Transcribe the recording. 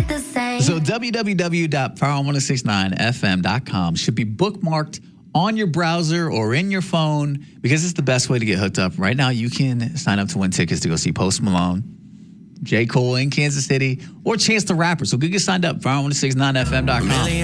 So www.power1069fm.com should be bookmarked on your browser or in your phone because it's the best way to get hooked up. Right now, you can sign up to win tickets to go see Post Malone, J. Cole in Kansas City, or Chance the Rapper. So go get signed up, power1069fm.com.